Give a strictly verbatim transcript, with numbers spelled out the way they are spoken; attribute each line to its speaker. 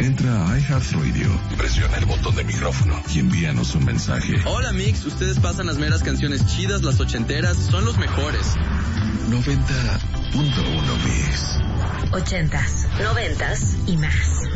Speaker 1: Entra a iHeartRadio, presiona el botón de micrófono y envíanos un mensaje.
Speaker 2: Hola Mix, ustedes pasan las meras canciones chidas, las ochenteras, son los mejores.
Speaker 1: noventa punto uno Mix.
Speaker 3: Ochentas, noventas y más.